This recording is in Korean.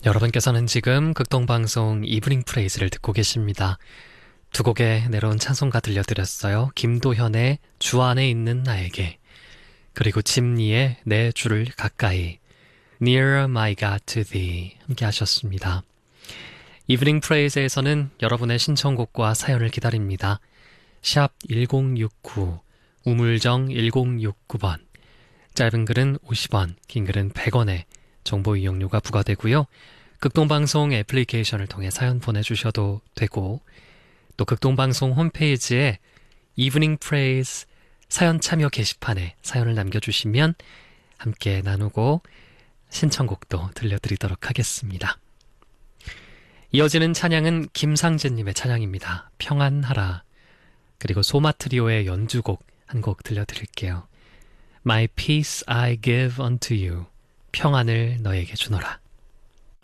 여러분께서는 지금 극동방송 이브닝 프레이즈를 듣고 계십니다. 두 곡의 내려온 찬송가 들려드렸어요. 김도현의 주 안에 있는 나에게, 그리고 짐니의 내 주를 가까이, Near my God to thee 함께 하셨습니다. 이브닝 프레이즈에서는 여러분의 신청곡과 사연을 기다립니다. 샵 1069, 우물정 1069번, 짧은 글은 50원, 긴 글은 100원에 정보 이용료가 부과되고요. 극동방송 애플리케이션을 통해 사연 보내주셔도 되고, 또 극동방송 홈페이지에 이브닝 프레이즈 사연 참여 게시판에 사연을 남겨주시면 함께 나누고 신청곡도 들려드리도록 하겠습니다. 이어지는 찬양은 김상재님의 찬양입니다. 평안하라. 그리고 소마트리오의 연주곡 한 곡 들려드릴게요. My peace I give unto you. 평안을 너에게 주노라.